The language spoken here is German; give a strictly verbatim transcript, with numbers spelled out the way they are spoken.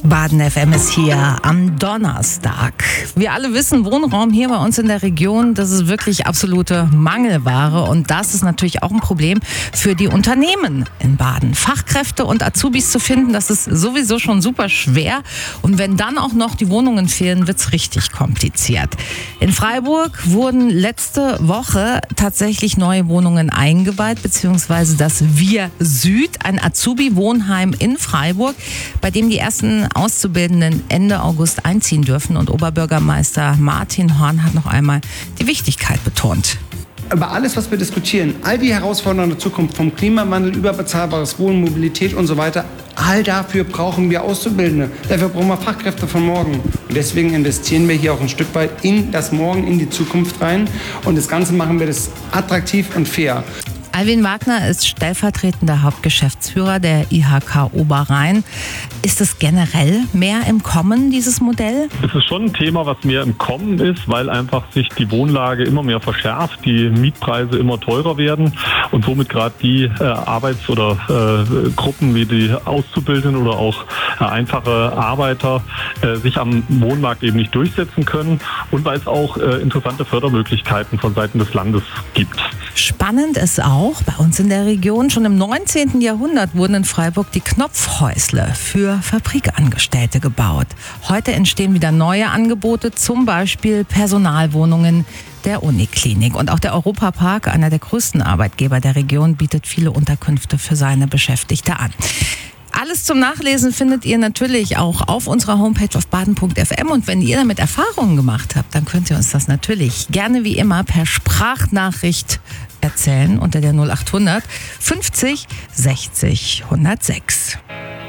Baden F M ist hier am Donnerstag. Wir alle wissen, Wohnraum hier bei uns in der Region, das ist wirklich absolute Mangelware. Und das ist natürlich auch ein Problem für die Unternehmen in Baden. Fachkräfte und Azubis zu finden, das ist sowieso schon super schwer. Und wenn dann auch noch die Wohnungen fehlen, wird's richtig kompliziert. In Freiburg wurden letzte Woche tatsächlich neue Wohnungen eingeweiht, beziehungsweise das Wir Süd, ein Azubi-Wohnheim in Freiburg, bei dem die ersten Auszubildenden Ende August einziehen dürfen. Und Oberbürgermeister Martin Horn hat noch einmal die Wichtigkeit betont. Über alles, was wir diskutieren, all die Herausforderungen der Zukunft, vom Klimawandel über bezahlbares Wohnen, Mobilität und so weiter, all dafür brauchen wir Auszubildende. Dafür brauchen wir Fachkräfte von morgen. Und deswegen investieren wir hier auch ein Stück weit in das Morgen, in die Zukunft rein. Und das Ganze machen wir das attraktiv und fair. Alwin Wagner ist stellvertretender Hauptgeschäftsführer der I H K Oberrhein. Ist es generell mehr im Kommen, dieses Modell? Es ist schon ein Thema, was mehr im Kommen ist, weil einfach sich die Wohnlage immer mehr verschärft, die Mietpreise immer teurer werden und somit gerade die äh, Arbeits- oder äh, Gruppen wie die Auszubildenden oder auch äh, einfache Arbeiter äh, sich am Wohnmarkt eben nicht durchsetzen können und weil es auch äh, interessante Fördermöglichkeiten von Seiten des Landes gibt. Spannend ist auch, bei uns in der Region, schon im neunzehnten Jahrhundert wurden in Freiburg die Knopfhäusle für Fabrikangestellte gebaut. Heute entstehen wieder neue Angebote, zum Beispiel Personalwohnungen der Uniklinik. Und auch der Europapark, einer der größten Arbeitgeber der Region, bietet viele Unterkünfte für seine Beschäftigte an. Alles zum Nachlesen findet ihr natürlich auch auf unserer Homepage auf baden punkt f m. Und wenn ihr damit Erfahrungen gemacht habt, dann könnt ihr uns das natürlich gerne wie immer per Sprachnachricht erzählen unter der null acht hundert fünfzig sechzig hundertsechs.